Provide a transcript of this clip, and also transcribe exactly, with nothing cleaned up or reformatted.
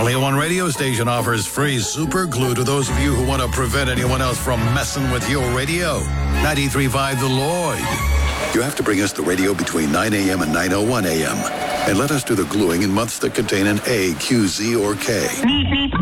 Only one radio station offers free super glue to those of you who want to prevent anyone else from messing with your radio. ninety-three point five The Lloyd. You have to bring us the radio between nine a.m. and nine oh one a.m. and let us do the gluing in months that contain an A, Q, Z, or K.